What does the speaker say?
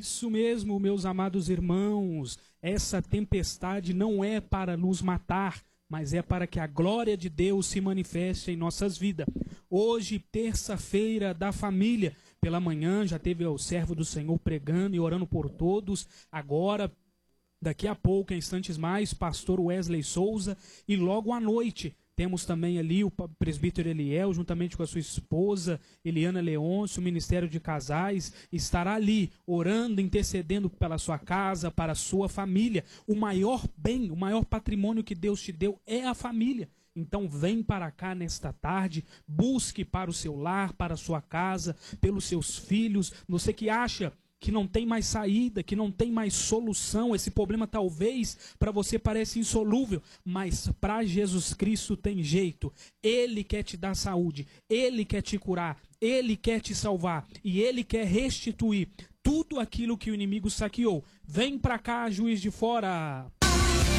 Isso mesmo, meus amados irmãos, essa tempestade não é para nos matar, mas é para que a glória de Deus se manifeste em nossas vidas. Hoje, terça-feira da família, pela manhã já teve o servo do Senhor pregando e orando por todos. Agora, daqui a pouco, em instantes mais, pastor Wesley Souza. E logo à noite, temos também ali o presbítero Eliel, juntamente com a sua esposa, Eliana Leôncio, o Ministério de Casais, estará ali, orando, intercedendo pela sua casa, para a sua família. O maior bem, o maior patrimônio que Deus te deu é a família. Então vem para cá nesta tarde, busque para o seu lar, para a sua casa, pelos seus filhos. Você que acha que não tem mais saída, que não tem mais solução, esse problema talvez para você parece insolúvel, mas para Jesus Cristo tem jeito. Ele quer te dar saúde, Ele quer te curar, Ele quer te salvar e Ele quer restituir tudo aquilo que o inimigo saqueou. Vem para cá, Juiz de Fora!